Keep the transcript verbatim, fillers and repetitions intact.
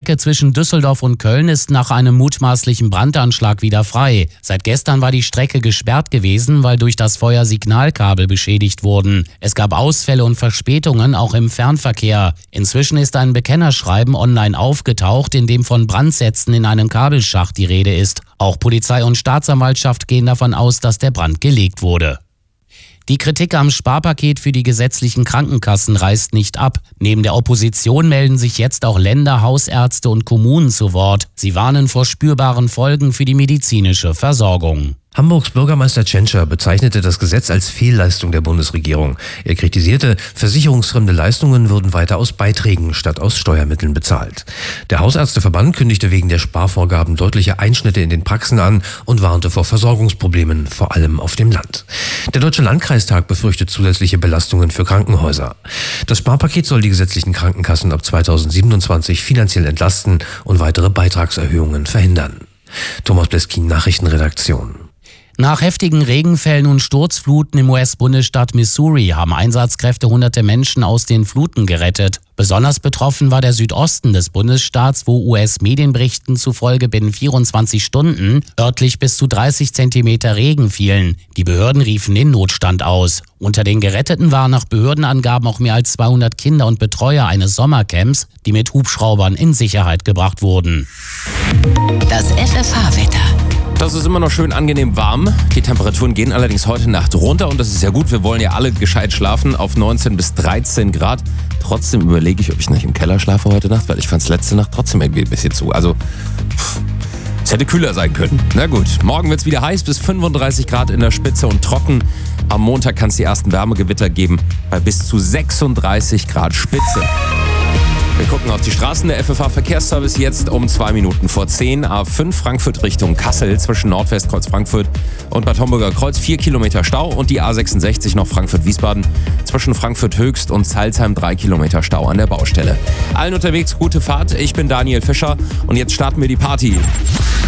Strecke zwischen Düsseldorf und Köln ist nach einem mutmaßlichen Brandanschlag wieder frei. Seit gestern war die Strecke gesperrt gewesen, weil durch das Feuer Signalkabel beschädigt wurden. Es gab Ausfälle und Verspätungen auch im Fernverkehr. Inzwischen ist ein Bekennerschreiben online aufgetaucht, in dem von Brandsätzen in einem Kabelschacht die Rede ist. Auch Polizei und Staatsanwaltschaft gehen davon aus, dass der Brand gelegt wurde. Die Kritik am Sparpaket für die gesetzlichen Krankenkassen reißt nicht ab. Neben der Opposition melden sich jetzt auch Länder, Hausärzte und Kommunen zu Wort. Sie warnen vor spürbaren Folgen für die medizinische Versorgung. Hamburgs Bürgermeister Tschentscher bezeichnete das Gesetz als Fehlleistung der Bundesregierung. Er kritisierte, versicherungsfremde Leistungen würden weiter aus Beiträgen statt aus Steuermitteln bezahlt. Der Hausärzteverband kündigte wegen der Sparvorgaben deutliche Einschnitte in den Praxen an und warnte vor Versorgungsproblemen, vor allem auf dem Land. Der Deutsche Landkreistag befürchtet zusätzliche Belastungen für Krankenhäuser. Das Sparpaket soll die gesetzlichen Krankenkassen ab zweitausendsiebenundzwanzig finanziell entlasten und weitere Beitragserhöhungen verhindern. Thomas Bleskin, Nachrichtenredaktion. Nach heftigen Regenfällen und Sturzfluten im U S-Bundesstaat Missouri haben Einsatzkräfte hunderte Menschen aus den Fluten gerettet. Besonders betroffen war der Südosten des Bundesstaats, wo U S-Medienberichten zufolge binnen vierundzwanzig Stunden örtlich bis zu dreißig Zentimeter Regen fielen. Die Behörden riefen den Notstand aus. Unter den Geretteten waren nach Behördenangaben auch mehr als zweihundert Kinder und Betreuer eines Sommercamps, die mit Hubschraubern in Sicherheit gebracht wurden. Das F F H-Wetter. Das ist immer noch schön angenehm warm. Die Temperaturen gehen allerdings heute Nacht runter und das ist ja gut. Wir wollen ja alle gescheit schlafen auf neunzehn bis dreizehn Grad. Trotzdem überlege ich, ob ich nicht im Keller schlafe heute Nacht, weil ich fand es letzte Nacht trotzdem irgendwie ein bisschen zu. Also, pff, es hätte kühler sein können. Na gut, morgen wird es wieder heiß bis fünfunddreißig Grad in der Spitze und trocken. Am Montag kann es die ersten Wärmegewitter geben bei bis zu sechsunddreißig Grad Spitze. Wir gucken auf die Straßen. Der F F H-Verkehrsservice jetzt um zwei Minuten vor zehn. A fünf Frankfurt Richtung Kassel zwischen Nordwestkreuz Frankfurt und Bad Homburger Kreuz. vier Kilometer Stau. Und die A sechsundsechzig noch Frankfurt-Wiesbaden zwischen Frankfurt Höchst und Salzheim. drei Kilometer Stau an der Baustelle. Allen unterwegs gute Fahrt. Ich bin Daniel Fischer und jetzt starten wir die Party.